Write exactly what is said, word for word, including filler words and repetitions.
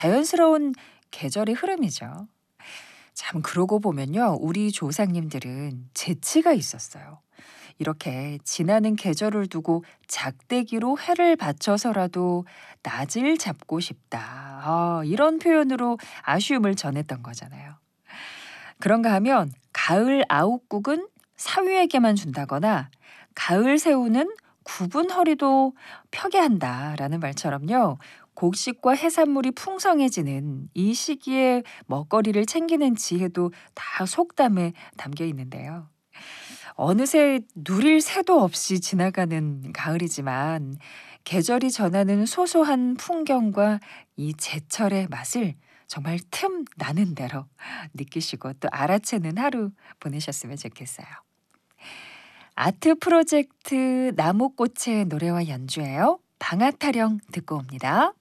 자연스러운 계절의 흐름이죠. 참 그러고 보면요. 우리 조상님들은 재치가 있었어요. 이렇게 지나는 계절을 두고 작대기로 해를 받쳐서라도 낮을 잡고 싶다. 아, 이런 표현으로 아쉬움을 전했던 거잖아요. 그런가 하면 가을 아욱국은 사위에게만 준다거나 가을 새우는 굽은 허리도 펴게 한다라는 말처럼요. 곡식과 해산물이 풍성해지는 이 시기에 먹거리를 챙기는 지혜도 다 속담에 담겨 있는데요. 어느새 누릴 새도 없이 지나가는 가을이지만 계절이 전하는 소소한 풍경과 이 제철의 맛을 정말 틈 나는 대로 느끼시고 또 알아채는 하루 보내셨으면 좋겠어요. 아트 프로젝트 나무꽃의 노래와 연주예요. 방아타령 듣고 옵니다.